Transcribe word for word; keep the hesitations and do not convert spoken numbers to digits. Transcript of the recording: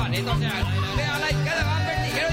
Manito sea, ve a la izquierda, va a ver ligero